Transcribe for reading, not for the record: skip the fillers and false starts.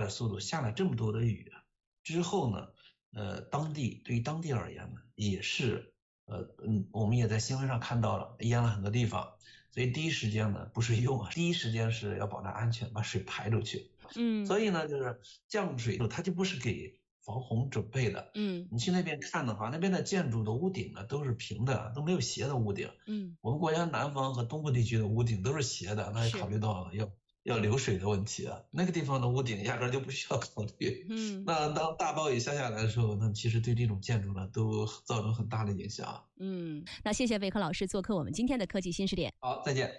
速度下了这么多的雨之后呢，对于当地而言呢，也是我们也在新闻上看到了淹了很多地方，所以第一时间呢不是用第一时间是要保证安全，把水排出去。所以呢就是降水它就不是给防洪准备的。你去那边看的话，那边的建筑的屋顶呢都是平的，都没有斜的屋顶。我们国家南方和东部地区的屋顶都是斜的，那也考虑到要流水的问题啊。那个地方的屋顶压根就不需要考虑。那当大暴雨下来的时候，那其实对这种建筑呢都造成很大的影响。 那谢谢魏科老师做客我们今天的科技新视点。 好，再见。